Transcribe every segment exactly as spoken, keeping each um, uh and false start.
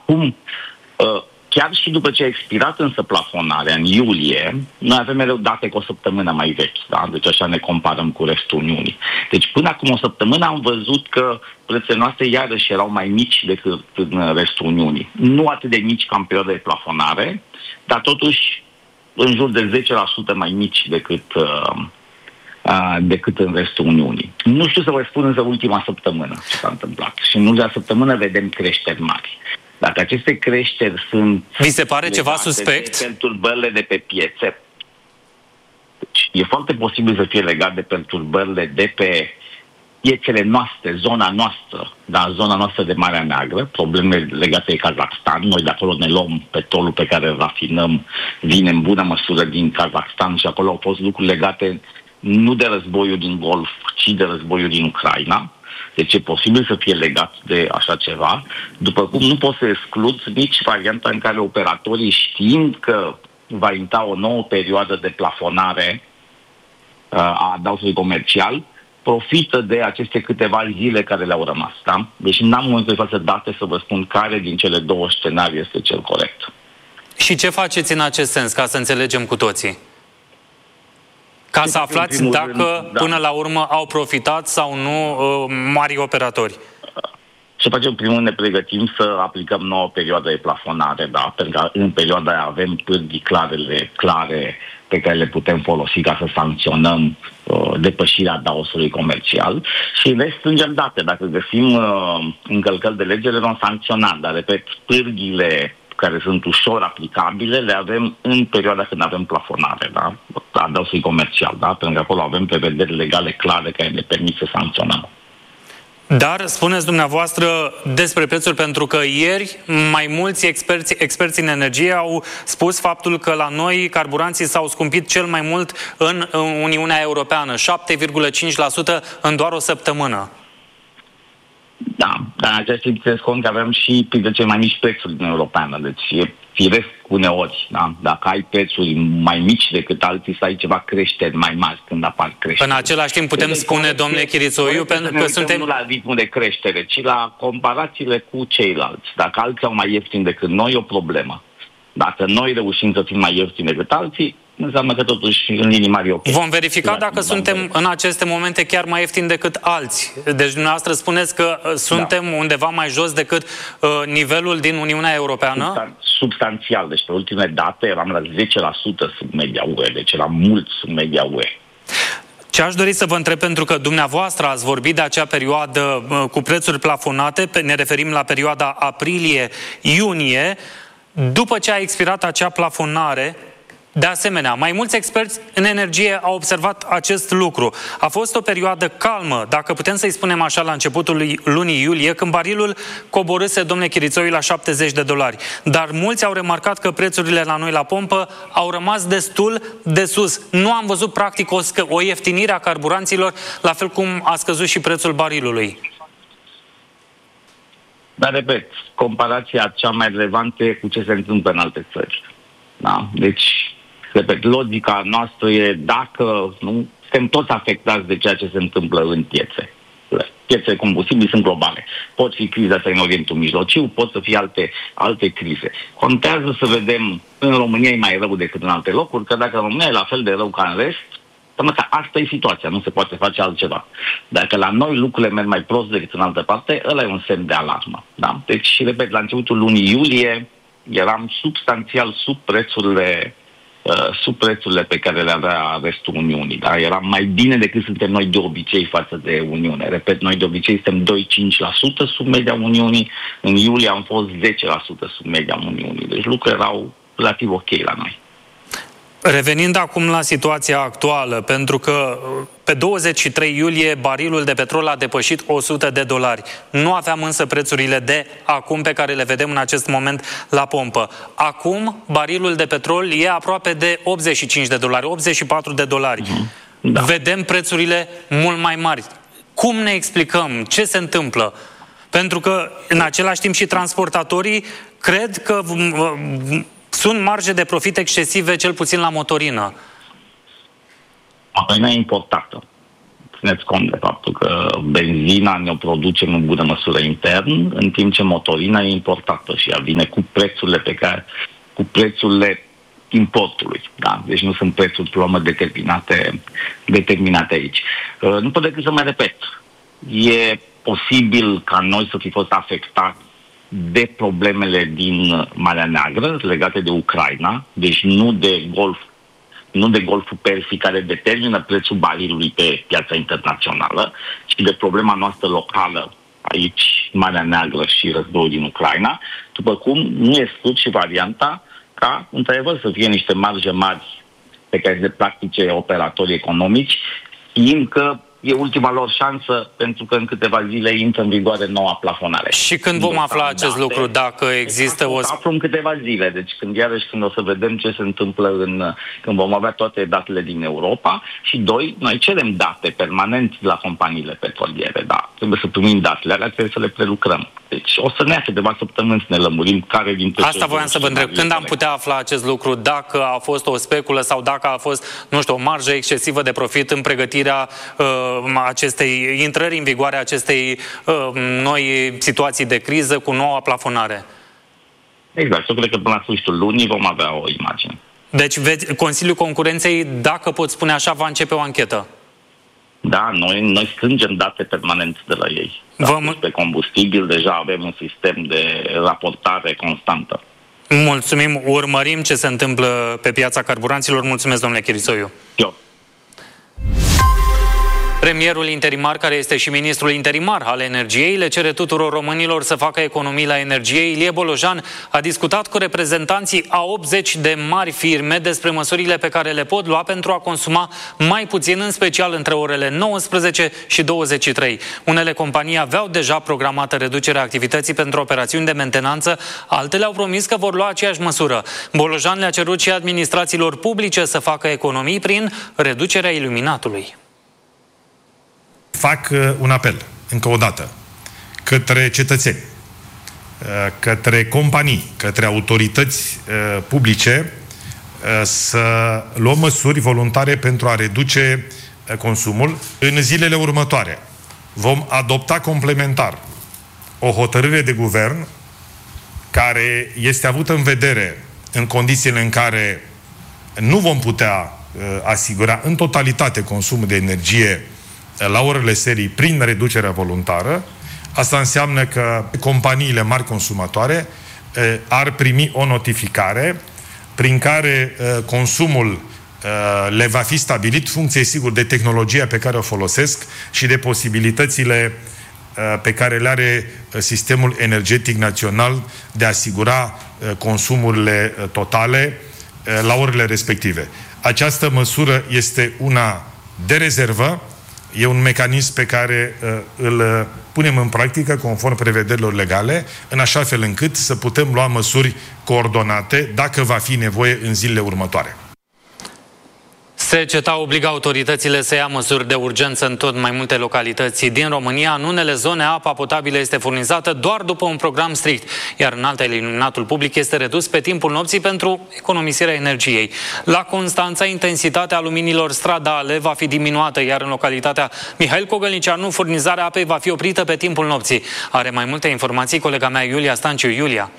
Acum, chiar și după ce a expirat însă plafonarea în iulie, noi avem mereu date cu o săptămână mai vechi, da? Deci așa ne comparăm cu restul Uniunii. Deci până acum o săptămână am văzut că prețurile noastre iarăși erau mai mici decât în restul Uniunii. Nu atât de mici ca în perioada de plafonare, dar totuși în jur de zece la sută mai mici decât, uh, uh, decât în restul Uniunii. Nu știu să vă spun însă ultima săptămână ce s-a întâmplat. Și în ultima săptămână vedem creșteri mari. Dacă aceste creșteri sunt... Vi se pare ceva suspect? De perturbările de pe piețe. Deci, e foarte posibil să fie legat de perturbările de pe piețele noastre, zona noastră, da, zona noastră de Marea Neagră, probleme legate de Kazakhstan. Noi de acolo ne luăm petrolul pe care îl rafinăm, vine în bună măsură din Kazakhstan și acolo au fost lucruri legate nu de războiul din Golf, ci de războiul din Ucraina. Deci e posibil să fie legat de așa ceva, după cum nu pot să exclud nici varianta în care operatorii, știind că va intra o nouă perioadă de plafonare uh, a adaosului comercial, profită de aceste câteva zile care le-au rămas. Da? Deci n-am în momentul de față date să vă spun care din cele două scenarii este cel corect. Și ce faceți în acest sens, ca să înțelegem cu toții? Ca să aflați dacă rând, da. până la urmă au profitat sau nu uh, mari operatori. Ce facem? Primul rând ne pregătim să aplicăm noua perioadă de plafonare, da? Pentru că în perioada aia avem pârghii clarele, clare pe care le putem folosi ca să sancționăm uh, depășirea adaosului comercial și le strângem date. Dacă găsim uh, încălcări de lege, le vom sancționa, dar repet, pârghile care sunt ușor aplicabile, le avem în perioada când avem plafonare, da? Adaosului comercial, da? Pentru că acolo avem prevederi legale clare care ne permit să sancționăm. Dar spuneți dumneavoastră despre prețuri, pentru că ieri mai mulți experți, experți în energie au spus faptul că la noi carburanții s-au scumpit cel mai mult în Uniunea Europeană, șapte virgulă cinci la sută în doar o săptămână. Da, dar în acest timp țineți cont că avem și printre cei mai mici prețuri din Europeană, deci e firesc uneori, da? Dacă ai prețuri mai mici decât alții, să ai ceva creșteri mai mari când apar creșteri. În același timp putem deci, spune, domnule Chirițoiu, pentru că suntem... Nu la ritmul de creștere, ci la comparațiile cu ceilalți. Dacă alții au mai ieftini decât noi, e o problemă. Dacă noi reușim să fim mai ieftini decât alții, înseamnă că totuși în linii mari e ok. Vom verifica dacă dacă suntem în aceste momente chiar mai ieftini decât alții. Deci dumneavoastră spuneți că suntem da. undeva mai jos decât uh, nivelul din Uniunea Europeană? Substan- substanțial. Deci pe ultimele date eram la zece la sută sub media U E. Deci eram mult sub media U E. Ce aș dori să vă întreb, pentru că dumneavoastră ați vorbit de acea perioadă uh, cu prețuri plafonate, ne referim la perioada aprilie-iunie, după ce a expirat acea plafonare. De asemenea, mai mulți experți în energie au observat acest lucru. A fost o perioadă calmă, dacă putem să-i spunem așa, la începutul lunii iulie, când barilul coborâse, domnule Chirițoiu, la șaptezeci de dolari. Dar mulți au remarcat că prețurile la noi la pompă au rămas destul de sus. Nu am văzut practic o, scă- o ieftinire a carburanților, la fel cum a scăzut și prețul barilului. Dar, repet, comparația cea mai relevantă e cu ce se întâmplă în alte țări. Da? Deci, repet, logica noastră e dacă nu suntem toți afectați de ceea ce se întâmplă în piețe. Piețe combustibili sunt globale. Pot fi criza asta în Orientul Mijlociu, pot să fie alte, alte crize. Contează să vedem, în România e mai rău decât în alte locuri, că dacă România e la fel de rău ca în rest, până că asta e situația, nu se poate face altceva. Dacă la noi lucrurile merg mai prost decât în altă parte, ăla e un semn de alarmă. Da? Deci, repet, la începutul lunii iulie eram substanțial sub prețurile sub prețurile pe care le avea restul Uniunii. Da? Era mai bine decât suntem noi de obicei față de Uniune. Repet, noi de obicei suntem doi virgulă cinci la sută sub media Uniunii. În iulie am fost zece la sută sub media Uniunii. Deci lucrurile erau relativ ok la noi. Revenind acum la situația actuală, pentru că pe douăzeci și trei iulie barilul de petrol a depășit o sută de dolari. Nu aveam însă prețurile de acum pe care le vedem în acest moment la pompă. Acum barilul de petrol e aproape de optzeci și cinci de dolari, optzeci și patru de dolari. Da. Vedem prețurile mult mai mari. Cum ne explicăm? Ce se întâmplă? Pentru că în același timp și transportatorii cred că sunt marje de profit excesive, cel puțin la motorină. Motorina e importată. țineți cont de faptul că benzina ne-o producem în bună măsură intern, în timp ce motorina e importată și ea vine cu prețurile pe care, cu prețurile importului. Da? Deci nu sunt prețuri plombă determinate, determinate aici. Nu pot decât să mai repet. E posibil ca noi să fi fost afectați de problemele din Marea Neagră legate de Ucraina, deci nu de Golf, nu de Golful Persic care determină prețul barilului pe piața internațională, ci de problema noastră locală aici, Marea Neagră și războiul din Ucraina, după cum nu e exclus și varianta ca, într-adevăr, să fie niște marje mari pe care se practice operatorii economici, știind că e ultima lor șansă, pentru că în câteva zile intră în vigoare noua plafonare. Și când vom afla acest date, lucru, dacă există o... Aflăm în câteva zile, deci când iarăși când o să vedem ce se întâmplă în, când vom avea toate datele din Europa și doi, noi cerem date permanent la companiile petroliere, da, trebuie să primim datele alea, trebuie să le prelucrăm. Deci o să ne ia câteva săptămâni să ne lămurim care dintre... Asta voiam să vă întreb, când am putea afla acest lucru, dacă a fost o speculă sau dacă a fost, nu știu, o marjă excesivă de profit în pregătirea uh, acestei intrări în vigoare a acestei uh, noi situații de criză cu noua plafonare? Exact, eu cred că până la sfârșitul lunii vom avea o imagine. Deci Consiliul Concurenței, dacă pot spune așa, va începe o anchetă. Da, noi, noi strângem date permanent de la ei. Da, pe combustibil deja avem un sistem de raportare constantă. Mulțumim, urmărim ce se întâmplă pe piața carburanților. Mulțumesc, domnule Chirisoiu. Eu. Premierul interimar, care este și ministrul interimar al energiei, le cere tuturor românilor să facă economii la energie. Ilie Bolojan a discutat cu reprezentanții a optzeci de mari firme despre măsurile pe care le pot lua pentru a consuma mai puțin, în special între orele nouăsprezece și douăzeci și trei. Unele companii aveau deja programată reducerea activității pentru operațiuni de mentenanță, altele au promis că vor lua aceeași măsură. Bolojan le-a cerut și administrațiilor publice să facă economii prin reducerea iluminatului. Fac un apel, încă o dată, către cetățeni, către companii, către autorități publice să luăm măsuri voluntare pentru a reduce consumul. În zilele următoare vom adopta complementar o hotărâre de guvern care este avută în vedere în condițiile în care nu vom putea asigura în totalitate consumul de energie la orele serii prin reducerea voluntară. Asta înseamnă că companiile mari consumatoare eh, ar primi o notificare prin care eh, consumul eh, le va fi stabilit, funcție sigur de tehnologia pe care o folosesc și de posibilitățile eh, pe care le are sistemul energetic național de a asigura eh, consumurile eh, totale eh, la orele respective. Această măsură este una de rezervă. E un mecanism pe care uh, îl uh, punem în practică conform prevederilor legale, în așa fel încât să putem lua măsuri coordonate dacă va fi nevoie în zilele următoare. Seceta obligă autoritățile să ia măsuri de urgență în tot mai multe localități din România. În unele zone, apa potabilă este furnizată doar după un program strict, iar în altele, iluminatul public este redus pe timpul nopții pentru economisirea energiei. La Constanța, intensitatea luminilor stradale va fi diminuată, iar în localitatea Mihail Cogălnicianu, furnizarea apei va fi oprită pe timpul nopții. Are mai multe informații colega mea Iulia Stanciu. Iulia.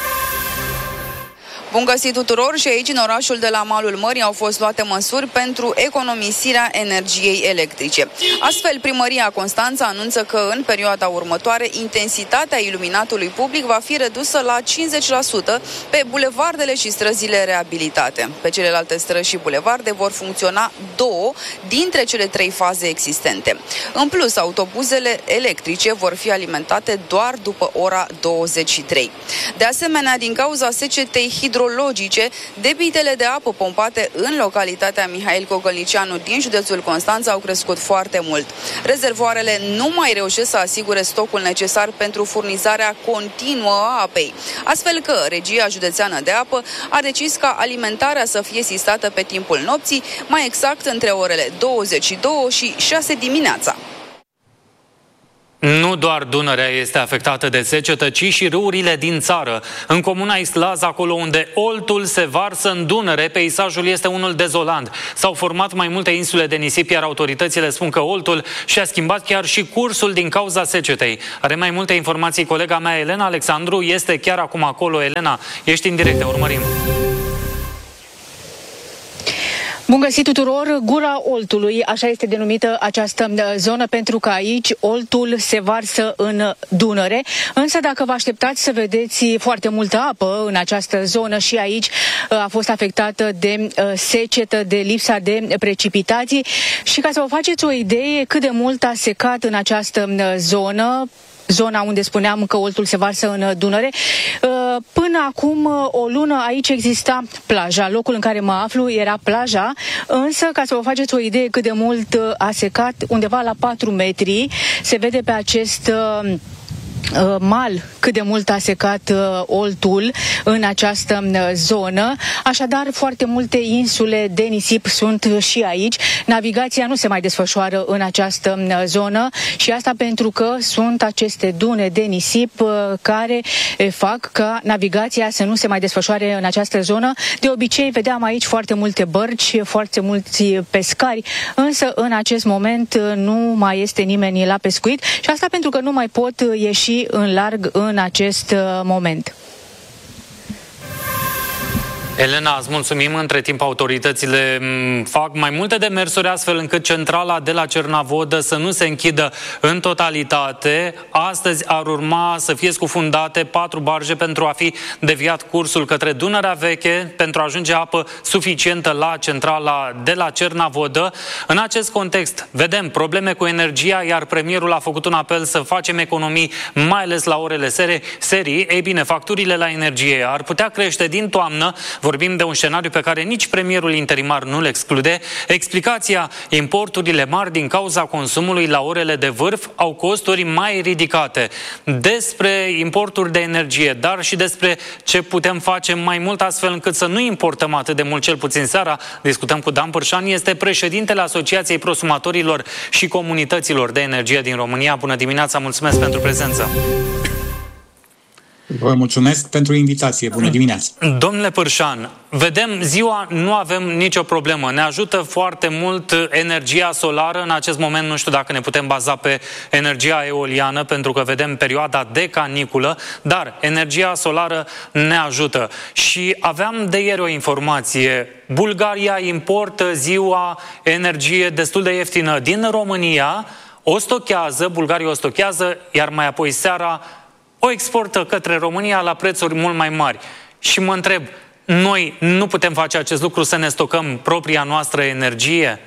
Bun găsit tuturor, și aici în orașul de la malul mării au fost luate măsuri pentru economisirea energiei electrice. Astfel, primăria Constanța anunță că în perioada următoare intensitatea iluminatului public va fi redusă la cincizeci la sută pe bulevardele și străzile reabilitate. Pe celelalte străzi și bulevarde vor funcționa două dintre cele trei faze existente. În plus, autobuzele electrice vor fi alimentate doar după ora douăzeci și trei. De asemenea, din cauza secetei hidrologice, debitele de apă pompate în localitatea Mihail Cogălnicianu din județul Constanța au crescut foarte mult. Rezervoarele nu mai reușesc să asigure stocul necesar pentru furnizarea continuă a apei, astfel că Regia Județeană de Apă a decis ca alimentarea să fie sistată pe timpul nopții, mai exact între orele douăzeci și două și șase dimineața. Nu doar Dunărea este afectată de secetă, ci și râurile din țară. În comuna Istlaz, acolo unde Oltul se varsă în Dunăre, peisajul este unul dezolant. S-au format mai multe insule de nisip, iar autoritățile spun că Oltul și-a schimbat chiar și cursul din cauza secetei. Are mai multe informații colega mea, Elena Alexandru, este chiar acum acolo. Elena, ești în direct, te urmărim. Bun găsit tuturor! Gura Oltului, așa este denumită această zonă, pentru că aici Oltul se varsă în Dunăre. Însă dacă vă așteptați să vedeți foarte multă apă în această zonă, și aici a fost afectată de secetă, de lipsa de precipitații. Și ca să vă faceți o idee cât de mult a secat în această zonă, zona unde spuneam că Oltul se varsă în Dunăre, până acum o lună aici exista plaja. Locul în care mă aflu era plaja, însă ca să vă faceți o idee cât de mult a secat, undeva la patru metri, se vede pe acest mal cât de mult a secat uh, Oltul în această uh, zonă. Așadar, foarte multe insule de nisip sunt și aici. Navigația nu se mai desfășoară în această uh, zonă, și asta pentru că sunt aceste dune de nisip uh, care uh, fac ca navigația să nu se mai desfășoare în această zonă. De obicei vedeam aici foarte multe bărci, foarte mulți pescari, însă în acest moment uh, nu mai este nimeni la pescuit, și asta pentru că nu mai pot uh, ieși în larg în acest moment. Elena, îți mulțumim. Între timp, autoritățile fac mai multe demersuri astfel încât centrala de la Cernavodă să nu se închidă în totalitate. Astăzi ar urma să fie scufundate patru barje pentru a fi deviat cursul către Dunărea Veche, pentru a ajunge apă suficientă la centrala de la Cernavodă. În acest context, vedem probleme cu energia, iar premierul a făcut un apel să facem economii, mai ales la orele serii. Ei bine, facturile la energie ar putea crește din toamnă. Vorbim de un scenariu pe care nici premierul interimar nu-l exclude. Explicația: importurile mari din cauza consumului la orele de vârf au costuri mai ridicate. Despre importuri de energie, dar și despre ce putem face mai mult astfel încât să nu importăm atât de mult, cel puțin seara, discutăm cu Dan Pârșan, este președintele Asociației Prosumatorilor și Comunităților de Energie din România. Bună dimineața, mulțumesc pentru prezență! Vă mulțumesc pentru invitație. Bună dimineața! Domnule Pârșan, vedem, ziua nu avem nicio problemă. Ne ajută foarte mult energia solară. În acest moment nu știu dacă ne putem baza pe energia eoliană, pentru că vedem perioada de caniculă, dar energia solară ne ajută. Și aveam de ieri o informație. Bulgaria importă ziua energie destul de ieftină din România, o stochează, Bulgaria o stochează, iar mai apoi seara o exportă către România la prețuri mult mai mari. Și mă întreb, noi nu putem face acest lucru, să ne stocăm propria noastră energie?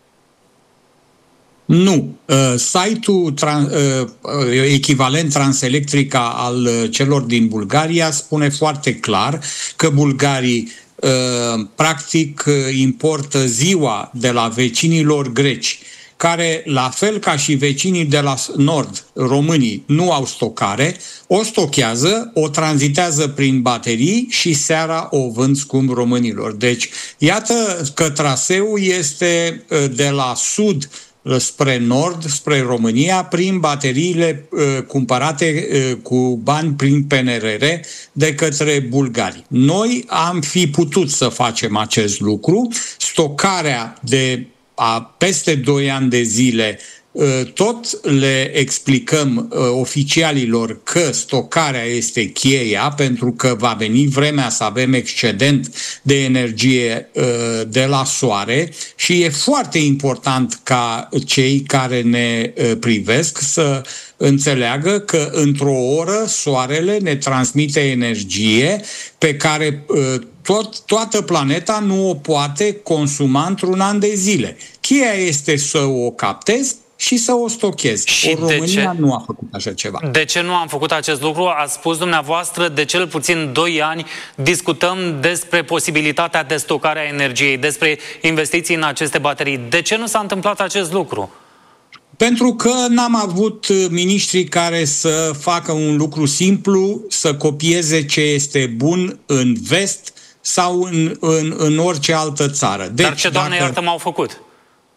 Nu. Uh, site-ul tran- uh, echivalent Transelectrica al uh, celor din Bulgaria spune foarte clar că bulgarii uh, practic uh, importă ziua de la vecinilor greci, care, la fel ca și vecinii de la nord, românii, nu au stocare, o stochează, o tranzitează prin baterii și seara o vând scump românilor. Deci, iată că traseul este de la sud spre nord, spre România, prin bateriile uh, cumpărate uh, cu bani prin P N R R de către bulgari. Noi am fi putut să facem acest lucru. Stocarea de a peste doi ani de zile, tot le explicăm oficialilor că stocarea este cheia, pentru că va veni vremea să avem excedent de energie de la soare și e foarte important ca cei care ne privesc să înțeleagă că într-o oră soarele ne transmite energie pe care tot, toată planeta nu o poate consuma într-un an de zile. Cheia este să o captezi și să o stochezi. Și o România ce? nu a făcut așa ceva. De ce nu am făcut acest lucru? Ați spus dumneavoastră, de cel puțin doi ani discutăm despre posibilitatea de stocare a energiei, despre investiții în aceste baterii. De ce nu s-a întâmplat acest lucru? Pentru că n-am avut miniștri care să facă un lucru simplu, să copieze ce este bun în vest sau în, în, în orice altă țară. Deci, Dar ce, Doamne dacă... iartă, m-au făcut?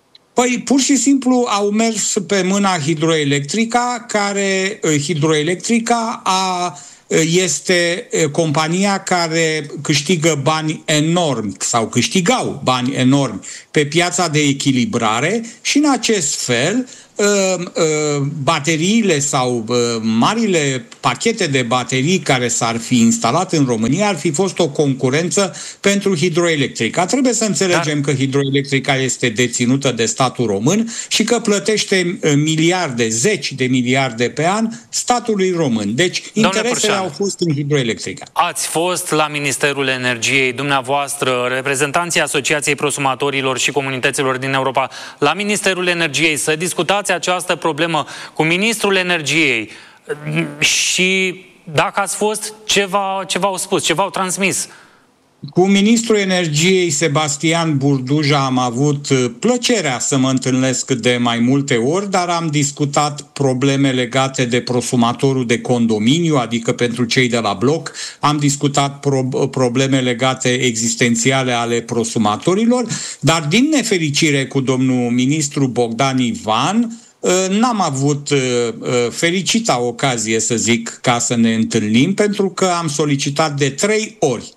Păi, pur și simplu au mers pe mâna Hidroelectrica, care Hidroelectrica a este compania care câștigă bani enormi sau câștigau bani enormi pe piața de echilibrare și în acest fel bateriile sau marile pachete de baterii care s-ar fi instalat în România ar fi fost o concurență pentru Hidroelectrica. Trebuie să înțelegem Dar... că Hidroelectrica este deținută de statul român și că plătește miliarde, zeci de miliarde pe an statului român. Deci interesele au fost în Hidroelectrica. Ați fost la Ministerul Energiei, dumneavoastră, reprezentanții Asociației Prosumatorilor și Comunităților din Europa, la Ministerul Energiei să discutați această problemă cu Ministrul Energiei și dacă ați fost, ce v-au spus, ce v-au transmis? Cu Ministrul Energiei, Sebastian Burduja, am avut plăcerea să mă întâlnesc de mai multe ori, dar am discutat probleme legate de prosumatorul de condominiu, adică pentru cei de la bloc, am discutat pro- probleme legate existențiale ale prosumatorilor, dar din nefericire cu domnul ministru Bogdan Ivan, n-am avut fericita ocazie, să zic, ca să ne întâlnim, pentru că am solicitat de trei ori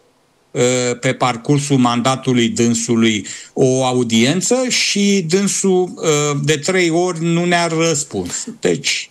pe parcursul mandatului dânsului o audiență și dânsul de trei ori nu ne-a răspuns. Deci...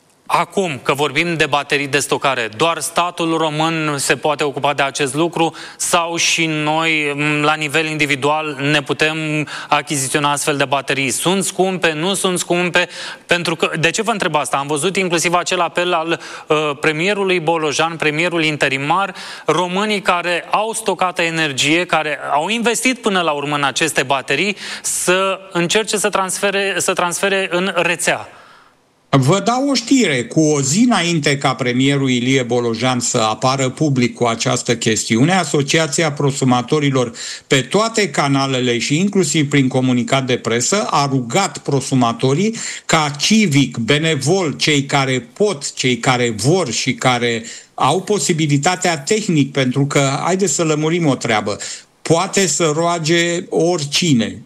Acum, că vorbim de baterii de stocare, doar statul român se poate ocupa de acest lucru sau și noi, la nivel individual, ne putem achiziționa astfel de baterii? Sunt scumpe, nu sunt scumpe? Pentru că, de ce vă întreb asta? Am văzut inclusiv acel apel al uh, premierului Bolojan, premierul interimar, românii care au stocată energie, care au investit până la urmă în aceste baterii, să încerce să transfere, să transfere în rețea. Vă dau o știre. Cu o zi înainte ca premierul Ilie Bolojan să apară public cu această chestiune, Asociația Prosumatorilor pe toate canalele și inclusiv prin comunicat de presă a rugat prosumatorii ca civic, benevol, cei care pot, cei care vor și care au posibilitatea tehnic, pentru că, haideți să lămurim o treabă, poate să roage oricine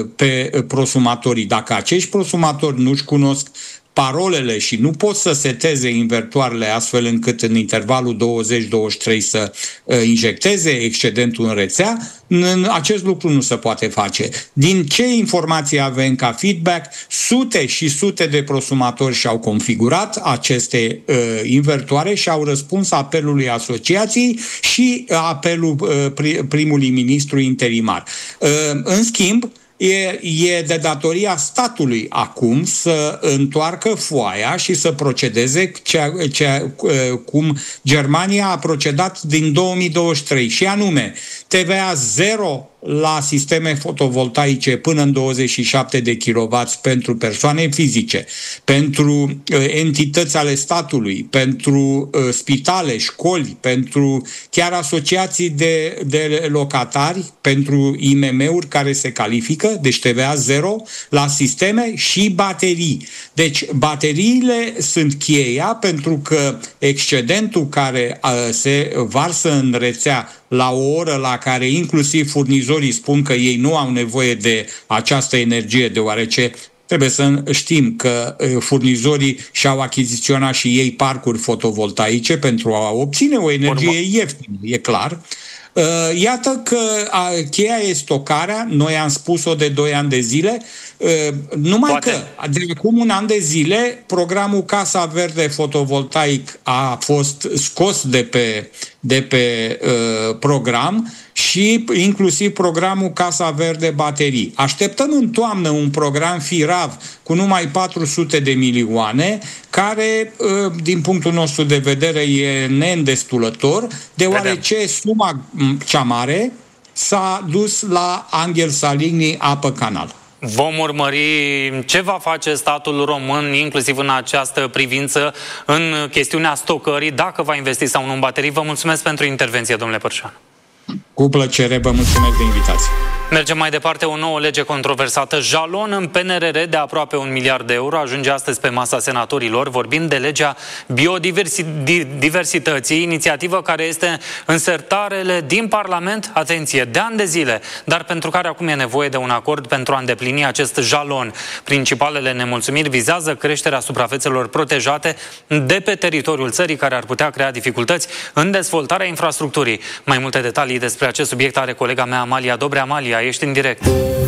pe prosumatorii. Dacă acești prosumatori nu-și cunosc parolele și nu pot să seteze invertoarele astfel încât în intervalul douăzeci douăzeci și trei să uh, injecteze excedentul în rețea, în acest lucru nu se poate face. Din ce informații avem ca feedback, sute și sute de prosumatori și-au configurat aceste uh, invertoare și au răspuns apelului asociației și apelul uh, primului ministru interimar. Uh, în schimb, E, e de datoria statului acum să întoarcă foaia și să procedeze cea, cea, cum Germania a procedat din două mii douăzeci și trei, și anume T V A zero la sisteme fotovoltaice până în douăzeci și șapte de kilowați pentru persoane fizice, pentru uh, entități ale statului, pentru uh, spitale, școli, pentru chiar asociații de, de locatari, pentru I M M-uri care se califică, deci T V A zero la sisteme și baterii. Deci bateriile sunt cheia, pentru că excedentul care uh, se varsă în rețea la o oră la care inclusiv furnizorii spun că ei nu au nevoie de această energie, deoarece trebuie să știm că furnizorii și-au achiziționat și ei parcuri fotovoltaice pentru a obține o energie Urmă. ieftină, e clar. Iată că cheia e stocarea, noi am spus-o de doi ani de zile, numai Poate. că de acum un an de zile programul Casa Verde Fotovoltaic a fost scos de pe, de pe uh, program și inclusiv programul Casa Verde Baterii. Așteptăm în toamnă un program FIRAV cu numai patru sute de milioane, care, uh, din punctul nostru de vedere, e neîndestulător, deoarece Vedem. suma cea mare s-a dus la Angel Saligny Apă Canal. Vom urmări ce va face statul român, inclusiv în această privință, în chestiunea stocării, dacă va investi sau nu în baterii. Vă mulțumesc pentru intervenție, domnule Părșan. Cu plăcere, vă mulțumesc de invitație. Mergem mai departe. O nouă lege controversată, jalon în P N R R de aproape un miliard de euro, ajunge astăzi pe masa senatorilor. Vorbim de legea biodiversității, inițiativă care este în sertarele din Parlament, atenție, de ani de zile, dar pentru care acum e nevoie de un acord pentru a îndeplini acest jalon. Principalele nemulțumiri vizează creșterea suprafețelor protejate de pe teritoriul țării, care ar putea crea dificultăți în dezvoltarea infrastructurii. Mai multe detalii despre acest subiect are colega mea Amalia Dobre. Amalia, ești în direct.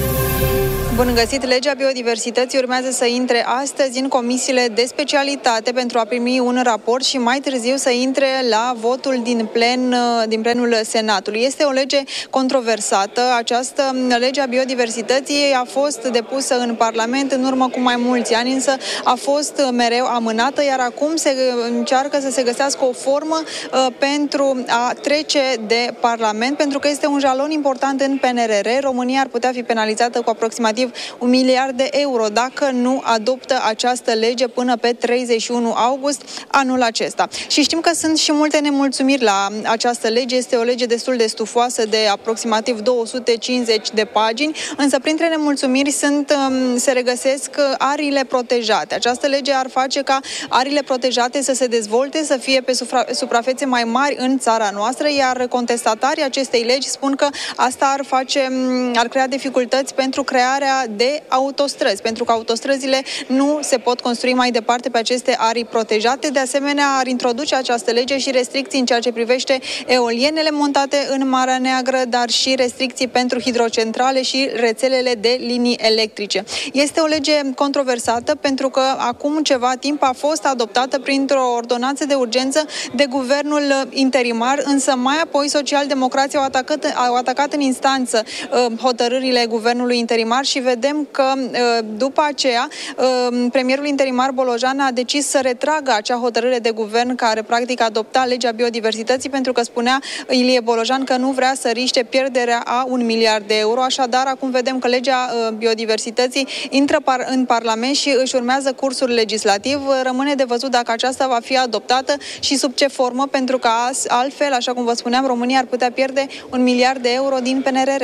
Bun găsit! Legea biodiversității urmează să intre astăzi în comisiile de specialitate pentru a primi un raport și mai târziu să intre la votul din plen, din plenul Senatului. Este o lege controversată. Această lege a biodiversității a fost depusă în Parlament în urmă cu mai mulți ani, însă a fost mereu amânată, iar acum se încearcă să se găsească o formă uh, pentru a trece de Parlament, pentru că este un jalon important în P N R R. România ar putea fi penalizată cu aproximativ un miliard de euro dacă nu adoptă această lege până pe treizeci și unu august anul acesta. Și știm că sunt și multe nemulțumiri la această lege. Este o lege destul de stufoasă, de aproximativ două sute cincizeci de pagini, însă printre nemulțumiri sunt, se regăsesc ariile protejate. Această lege ar face ca ariile protejate să se dezvolte, să fie pe suprafețe mai mari în țara noastră, iar contestatarii acestei legi spun că asta ar face, ar crea dificultăți pentru crearea de autostrăzi, pentru că autostrăzile nu se pot construi mai departe pe aceste arii protejate. De asemenea, ar introduce această lege și restricții în ceea ce privește eolienele montate în Marea Neagră, dar și restricții pentru hidrocentrale și rețelele de linii electrice. Este o lege controversată pentru că acum ceva timp a fost adoptată printr-o ordonanță de urgență de guvernul interimar, însă mai apoi socialdemocrații au atacat, au atacat în instanță uh, hotărârile guvernului interimar și vedem că după aceea premierul interimar Bolojan a decis să retragă acea hotărâre de guvern care practic adopta legea biodiversității, pentru că spunea Ilie Bolojan că nu vrea să riște pierderea a un miliard de euro. Așadar, acum vedem că legea biodiversității intră în Parlament și își urmează cursul legislativ. Rămâne de văzut dacă aceasta va fi adoptată și sub ce formă, pentru că altfel, așa cum vă spuneam, România ar putea pierde un miliard de euro din P N R R.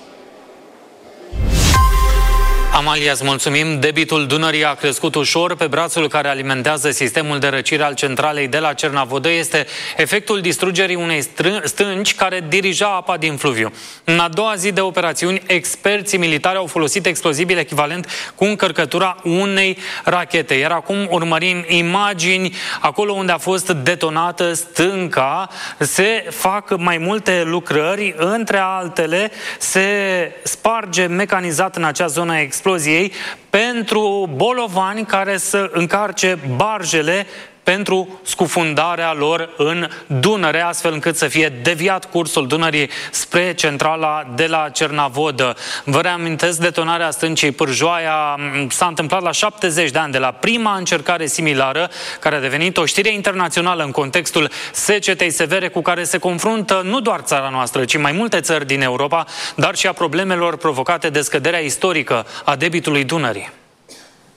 Amalia, îți mulțumim. Debitul Dunării a crescut ușor pe brațul care alimentează sistemul de răcire al centralei de la Cernavodă. Este efectul distrugerii unei stânci care dirija apa din fluviu. În a doua zi de operațiuni, experții militari au folosit explozibil echivalent cu încărcătura unei rachete. Iar acum urmărim imagini acolo unde a fost detonată stânca. Se fac mai multe lucrări, între altele se sparge mecanizat în acea zonă exploziei pentru bolovani care să încarce barjele pentru scufundarea lor în Dunăre, astfel încât să fie deviat cursul Dunării spre centrala de la Cernavodă. Vă reamintesc, detonarea stâncii Pârjoaia s-a întâmplat la șaptezeci de ani de la prima încercare similară, care a devenit o știre internațională în contextul secetei severe cu care se confruntă nu doar țara noastră, ci mai multe țări din Europa, dar și a problemelor provocate de scăderea istorică a debitului Dunării.